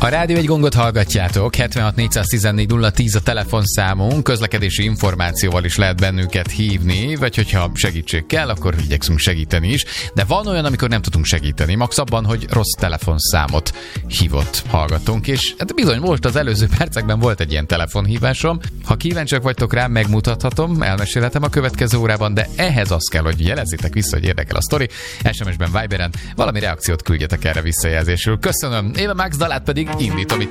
A Rádió egy gongot hallgatjátok, 76 414 010 a telefonszámunk, közlekedési információval is lehet bennünket hívni, vagy hogyha segítség kell, akkor igyekszünk segíteni is, de van olyan, amikor nem tudunk segíteni, max abban, hogy rossz telefonszámot hívott hallgatónk, és hát bizony most az előző percekben volt egy ilyen telefonhívásom. Ha kíváncsiak vagytok rám, megmutathatom, elmesélhetem a következő órában, de ehhez az kell, hogy jelezzétek vissza, hogy érdekel a sztori, SMS-ben, Viberen, valami reakciót küldjetek erre visszajelzésről. Köszönöm, Eva Max dalát pedig indítom itt